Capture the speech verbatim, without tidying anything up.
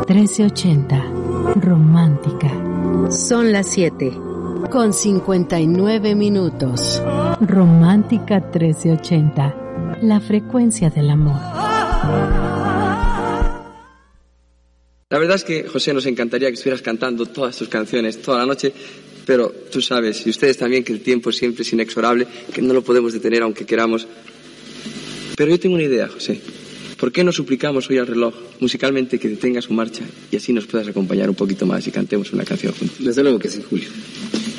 trece ochenta, romántica. Son las siete, con cincuenta y nueve minutos. Romántica trece ochenta, la frecuencia del amor. La verdad es que, José, nos encantaría que estuvieras cantando todas tus canciones toda la noche, pero tú sabes, y ustedes también, que el tiempo siempre es inexorable, que no lo podemos detener aunque queramos. Pero yo tengo una idea, José. ¿Por qué no suplicamos hoy al reloj, musicalmente, que detenga su marcha y así nos puedas acompañar un poquito más y cantemos una canción juntos? Desde luego que sí, Julio.